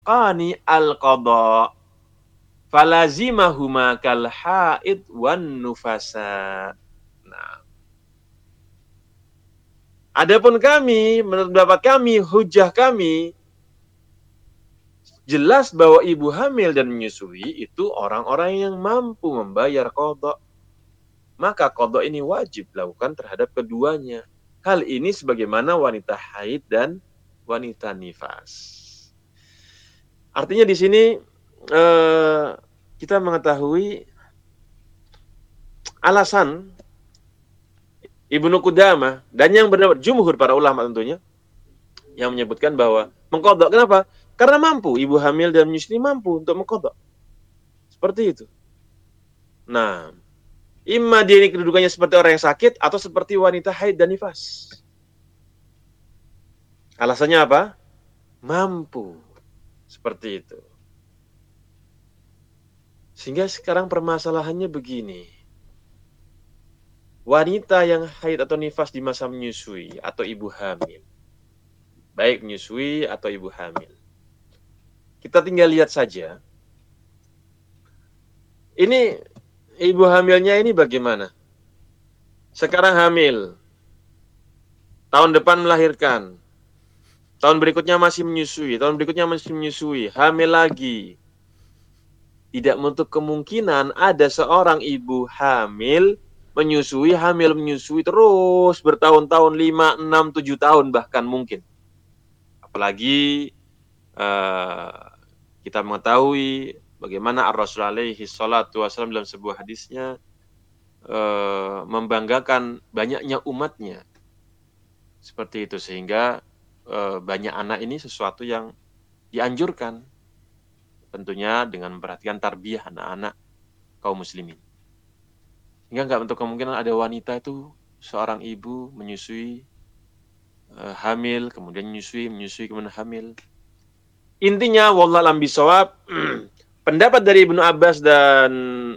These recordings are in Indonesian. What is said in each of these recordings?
qani al-qada falazimahuma kal haid wan nufasa. Nah, adapun kami, menurut pendapat kami, hujah kami, jelas bahwa ibu hamil dan menyusui itu orang-orang yang mampu membayar qada. Maka qada ini wajib dilakukan terhadap keduanya. Hal ini sebagaimana wanita haid dan wanita nifas. Artinya di sini kita mengetahui alasan Ibnu Qudamah dan yang benar jumhur para ulama tentunya yang menyebutkan bahwa mengqadha. Kenapa? Karena mampu, ibu hamil dan menyusui mampu untuk mengqadha. Seperti itu. Nah, imma dia ini kedudukannya seperti orang yang sakit atau seperti wanita haid dan nifas. Alasannya apa? Mampu. Seperti itu. Sehingga sekarang permasalahannya begini. Wanita yang haid atau nifas di masa menyusui atau ibu hamil. Baik menyusui atau ibu hamil. Kita tinggal lihat saja. Ini ibu hamilnya ini bagaimana? Sekarang hamil. Tahun depan melahirkan. Tahun berikutnya masih menyusui. Tahun berikutnya masih menyusui. Hamil lagi. Tidak menutup kemungkinan ada seorang ibu hamil menyusui terus bertahun-tahun, 5, 6, 7 tahun bahkan mungkin. Apalagi kita mengetahui bagaimana Ar-Rasul alaihi salatu wasallam dalam sebuah hadisnya membanggakan banyaknya umatnya. Seperti itu, sehingga banyak anak ini sesuatu yang dianjurkan. Tentunya dengan memperhatikan tarbiyah anak-anak kaum muslimin. Hingga nggak untuk kemungkinan ada wanita itu, seorang ibu menyusui, hamil, kemudian menyusui, kemudian hamil. Intinya, wallahu a'lam bishawab, pendapat dari Ibnu Abbas dan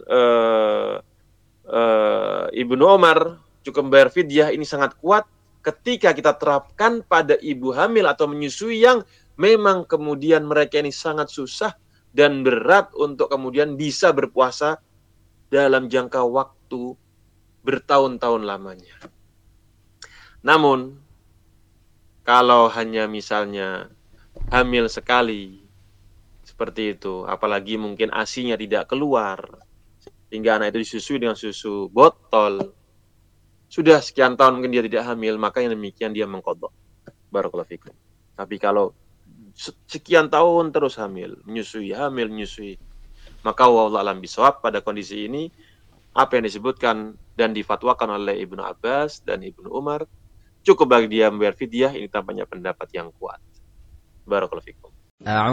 Ibnu Umar cukup membayar fidyah ini sangat kuat ketika kita terapkan pada ibu hamil atau menyusui yang memang kemudian mereka ini sangat susah dan berat untuk kemudian bisa berpuasa dalam jangka waktu bertahun-tahun lamanya. Namun, kalau hanya misalnya hamil sekali, seperti itu, apalagi mungkin ASI-nya tidak keluar, sehingga anak itu disusui dengan susu botol, sudah sekian tahun mungkin dia tidak hamil, maka yang demikian dia mengqadha. Barakallahu fikum. Tapi kalau sekian tahun terus hamil, menyusui, maka wallahu a'lam bishawab pada kondisi ini apa yang disebutkan dan difatwakan oleh Ibnu Abbas dan Ibnu Umar cukup bagi dia membayar fidyah. Ini tampaknya pendapat yang kuat. Barakallahu fikum.